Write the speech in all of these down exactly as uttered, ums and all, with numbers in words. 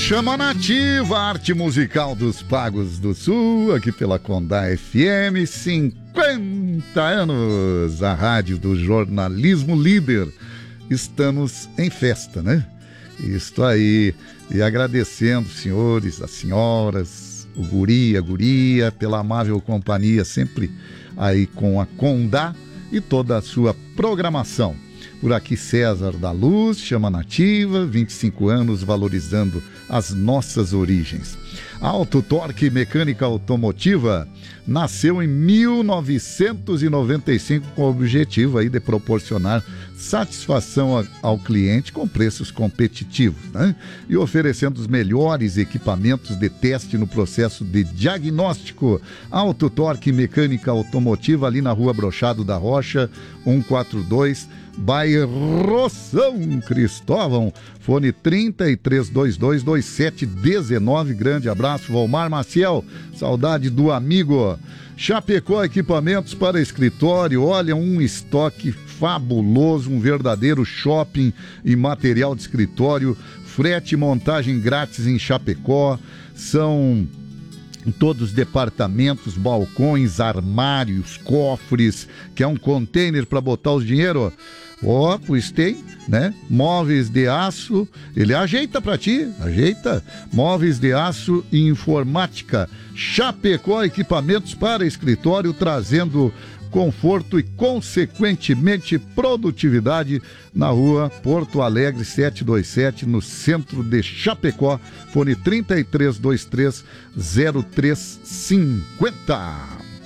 Chama Nativa, arte musical dos Pagos do Sul, aqui pela Condá F M, cinquenta anos, a rádio do jornalismo líder. Estamos em festa, né? Isso aí, e agradecendo, senhores, as senhoras, o guri, a guria, pela amável companhia, sempre aí com a Condá e toda a sua programação. Por aqui César da Luz, Chama Nativa, vinte e cinco anos valorizando as nossas origens. A Auto Torque Mecânica Automotiva nasceu em mil novecentos e noventa e cinco com o objetivo aí de proporcionar satisfação ao cliente com preços competitivos, né? E oferecendo os melhores equipamentos de teste no processo de diagnóstico. Auto Torque Mecânica Automotiva ali na Rua Brochado da Rocha, cento e quarenta e dois, bairro São Cristóvão, fone trinta e três vinte e dois, vinte e sete dezenove. Grande abraço, Valmar Maciel, saudade do amigo. Chapecó Equipamentos para Escritório, olha, um estoque fabuloso, um verdadeiro shopping e material de escritório, frete e montagem grátis em Chapecó, são todos os departamentos, balcões, armários, cofres, que é um container para botar os dinheiro. Ó, oh, pois tem, né? Móveis de aço, ele ajeita pra ti, ajeita. Móveis de aço e informática. Chapecó Equipamentos para Escritório, trazendo conforto e, consequentemente, produtividade na rua Porto Alegre setecentos e vinte e sete, no centro de Chapecó. Fone trinta e três vinte e três, zero três cinquenta.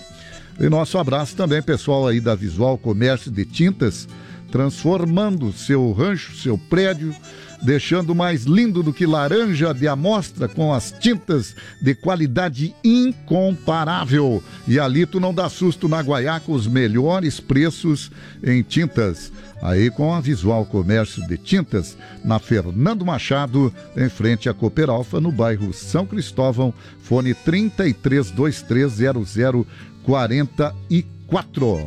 E nosso abraço também, pessoal aí da Visual Comércio de Tintas, transformando seu rancho, seu prédio, deixando mais lindo do que laranja de amostra com as tintas de qualidade incomparável. E ali tu não dá susto na Guaiaca, os melhores preços em tintas. Aí com a Visual Comércio de Tintas, na Fernando Machado, em frente à Cooper Alfa, no bairro São Cristóvão, fone trinta e três vinte e três, zero zero quatro quatro.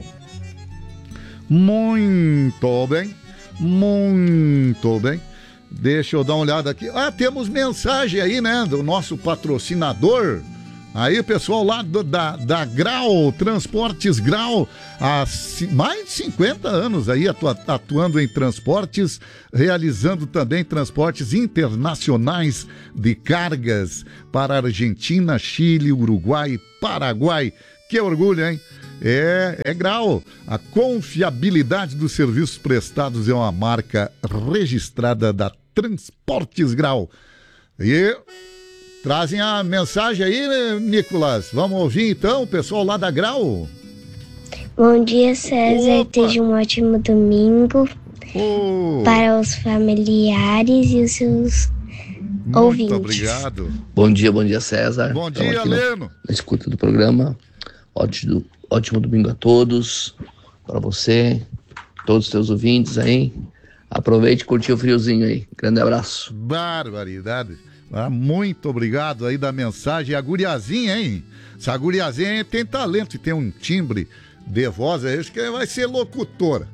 Muito bem, muito bem. Deixa eu dar uma olhada aqui. Ah, temos mensagem aí, né, do nosso patrocinador. Aí, pessoal lá do, da, da Grau, Transportes Grau, há mais de cinquenta anos aí atua, atuando em transportes, realizando também transportes internacionais de cargas para Argentina, Chile, Uruguai, Paraguai. Que orgulho, hein? É, é Grau. A confiabilidade dos serviços prestados é uma marca registrada da Transportes Grau. E trazem a mensagem aí, né, Nicolas? Vamos ouvir então o pessoal lá da Grau. Bom dia, César. Opa. Esteja um ótimo domingo oh. para os familiares e os seus Muito ouvintes. Muito obrigado. Bom dia, bom dia, César. Bom dia, Leno. Na escuta do programa. Ótimo, ótimo domingo a todos, para você, todos os teus ouvintes aí. Aproveite e curtir o friozinho aí. Grande abraço. Barbaridade. Ah, muito obrigado aí da mensagem. A guriazinha, hein? Essa guriazinha tem talento e tem um timbre de voz, acho que vai ser locutora.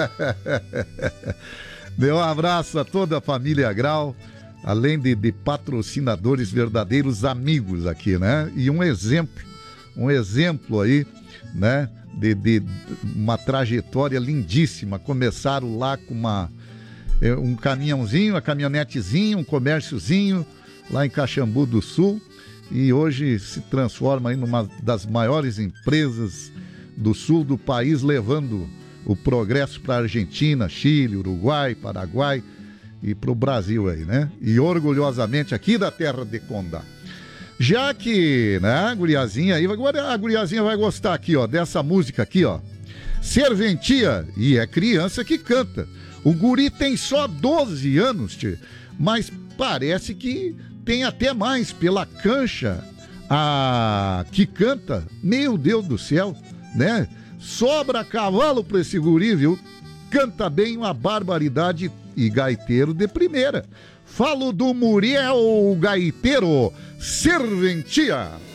Dê um abraço a toda a família Grau, além de, de patrocinadores, verdadeiros amigos aqui, né? E um exemplo, um exemplo aí, né? De, de uma trajetória lindíssima. Começaram lá com uma, um caminhãozinho, uma caminhonetezinha, um comérciozinho lá em Caxambu do Sul, e hoje se transforma em uma das maiores empresas do sul do país, levando o progresso para a Argentina, Chile, Uruguai, Paraguai e para o Brasil aí, né? E orgulhosamente aqui da terra de Condá. Já que, né, a guriazinha aí, agora a guriazinha vai gostar aqui, ó, dessa música aqui, ó. Serventia, e é criança que canta. O guri tem só doze anos, tchê, mas parece que tem até mais pela cancha a que canta. Meu Deus do céu, né? Sobra cavalo pra esse guri, viu? Canta bem, uma barbaridade, e gaiteiro de primeira. Falo do Muriel Gaiteiro, Serventia.